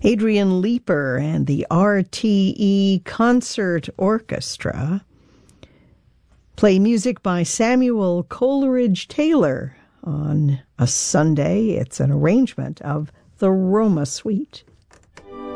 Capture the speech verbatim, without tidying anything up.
Adrian Leeper and the R T E Concert Orchestra play music by Samuel Coleridge Taylor on a Sunday. It's an arrangement of the Roma Suite.